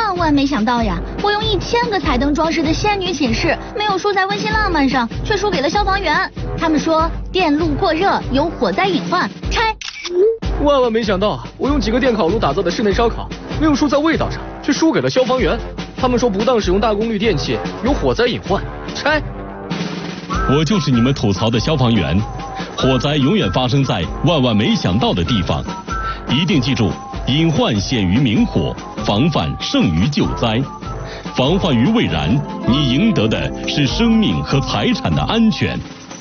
万没想到呀！我用1000个彩灯装饰的仙女寝室，没有输在温馨浪漫上，却输给了消防员。他们说电路过热有火灾隐患，拆。 万没想到，我用几个电烤炉打造的室内烧烤，没有输在味道上，却输给了消防员。他们说不当使用大功率电器有火灾隐患，拆。 我就是你们吐槽的消防员，火灾永远发生在万没想到的地方，一定记住，隐患显于明火，防范胜于救灾。防患于未然，你赢得的是生命和财产的安全。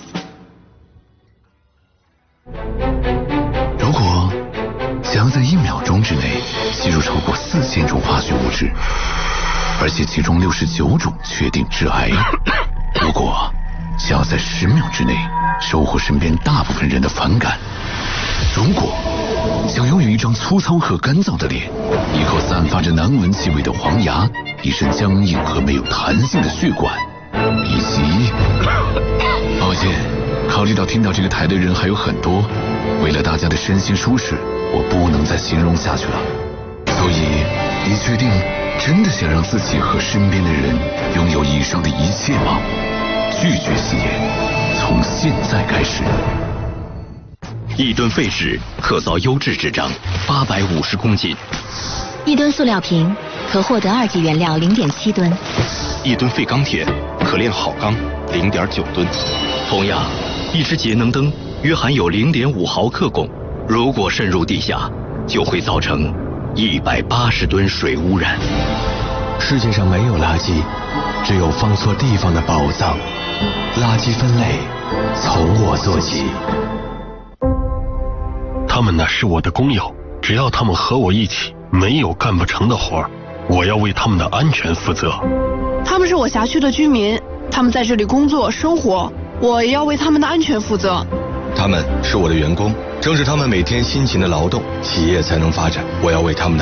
如果想要在1秒钟之内吸入超过4000种化学物质，而且其中69种确定致癌，如果想要在10秒之内收获身边大部分人的反感，如果想拥有一张粗糙和干燥的脸，一口散发着难闻气味的黄牙，一身僵硬和没有弹性的血管，以及……抱歉，考虑到听到这个台的人还有很多，为了大家的身心舒适，我不能再形容下去了。所以，你确定真的想让自己和身边的人拥有以上的一切吗？拒绝吸烟，从现在开始。 1吨废纸可造优质纸张850公斤 ，1吨塑料瓶可获得2级原料0.7吨 ，1吨废钢铁可炼好钢0.9吨。同样，一支节能灯约含有0.5毫克汞，如果渗入地下，就会造成180吨水污染。 世界上没有垃圾，只有放错地方的宝藏。垃圾分类从我做起。 他们呢是我的工友，只要他们和我一起，没有干不成的活儿，我要为他们的安全负责。 他们是我辖区的居民，他们在这里工作生活，我也要为他们的安全负责。 他们是我的员工，正是他们每天辛勤的劳动，企业才能发展。我要为他们的